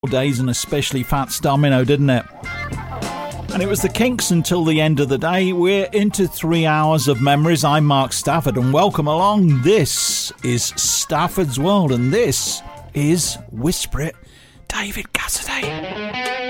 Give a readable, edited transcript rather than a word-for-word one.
days and especially Fats Domino, didn't it? And it was the Kinks until the end of the day. We're into 3 hours of memories. I'm Mark Stafford and welcome along. This is Stafford's World and this is Whisper It, David Cassidy.